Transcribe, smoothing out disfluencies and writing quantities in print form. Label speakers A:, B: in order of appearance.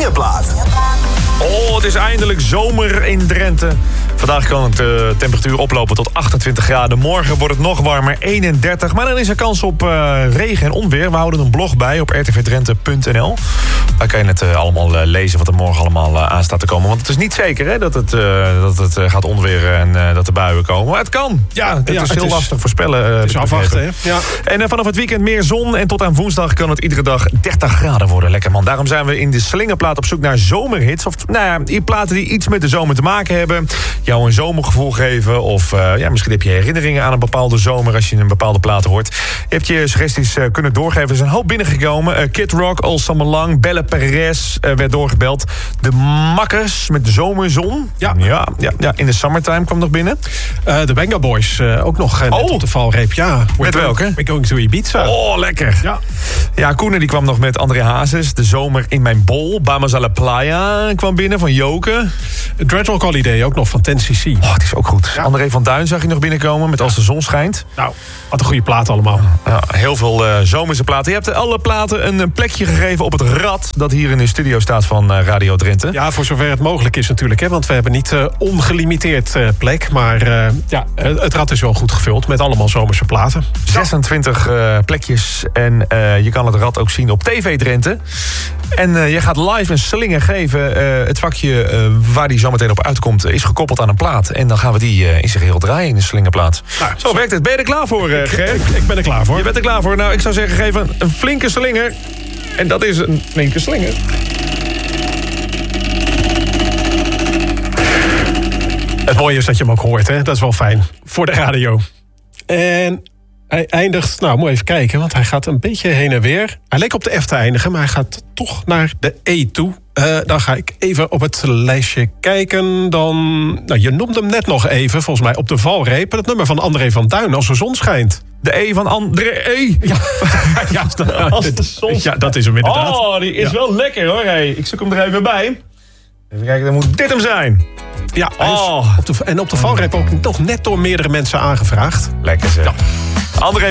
A: Slingerplaat.
B: Oh, het is eindelijk zomer in Drenthe. Vandaag kan de temperatuur oplopen tot 28 graden. Morgen wordt het nog warmer, 31. Maar dan is er kans op regen en onweer. We houden een blog bij op rtvdrenthe.nl. Daar kan je het allemaal lezen wat er morgen allemaal aan staat te komen. Want het is niet zeker hè, dat het gaat onweren en dat er buien komen. Maar het kan. Het is heel lastig voorspellen.
C: Het is afwachten, hè? Ja.
B: En vanaf het weekend meer zon. En tot aan woensdag kan het iedere dag 30 graden worden. Lekker man. Daarom zijn we in de Slingerplaat op zoek naar zomerhits. Of platen die iets met de zomer te maken hebben. Jou een zomergevoel geven. Of misschien heb je herinneringen aan een bepaalde zomer als je een bepaalde plaat hoort. Je hebt je suggesties kunnen doorgeven. Er is een hoop binnengekomen. Kid Rock, All Summer Long, Belle Perez werd doorgebeld. De Makkers met de zomerzon. Ja, in de Summertime kwam nog binnen.
C: De Venga Boys ook nog net op de valreep. Ja,
B: met welke?
C: We're going to Ibiza.
B: Oh, lekker. Ja, Koenen die kwam nog met André Hazes. De zomer in mijn bol. Bamas a la Playa kwam binnen van Joke.
C: Dreadlock Holiday ook nog van 10cc.
B: Oh, het is ook goed. Ja. André van Duin zag je nog binnenkomen met Als de zon schijnt.
C: Nou, wat een goede plaat allemaal.
B: Ja, heel veel zomerse platen. Je hebt alle platen een plekje gegeven op het rad dat hier in de studio staat van Radio Drenthe.
C: Ja, voor zover het mogelijk is natuurlijk. Hè, want we hebben niet ongelimiteerd plek. Maar het rad is wel goed gevuld met allemaal zomerse platen.
B: 26 plekjes. En je kan het rad ook zien op TV Drenthe. En je gaat live een slinger geven. Het vakje waar die zo meteen op uitkomt is gekoppeld aan een plaat. En dan gaan we die in zijn geheel draaien in de slingerplaat. Nou, zo werkt het. Ben je er klaar voor, Ger?
C: Ik ben er klaar voor.
B: Je bent er klaar voor. Nou, ik zou zeggen, geef een flinke slinger. En dat is een flinke slinger.
C: Het mooie is dat je hem ook hoort, hè? Dat is wel fijn. Voor de radio. En hij eindigt, moet even kijken, want hij gaat een beetje heen en weer. Hij leek op de F te eindigen, maar hij gaat toch naar de E toe. Dan ga ik even op het lijstje kijken. Je noemde hem net nog even, volgens mij, op de valreep. Het nummer van André van Duin, Als de zon schijnt.
B: De E van André E.
C: Als de zon. Ja, dat is hem inderdaad.
B: Oh, die is wel lekker hoor. Hey, ik zoek hem er even bij. Even kijken, dan moet dit hem zijn.
C: Ja, op de valreep ook nog net door meerdere mensen aangevraagd.
B: Lekker zeg. Ja. André